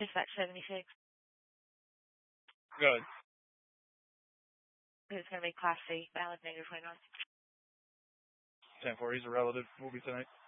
Dispatch 76. Good. It's going to be Class C, valid negative 29. 10-4, he's a relative. We'll be tonight.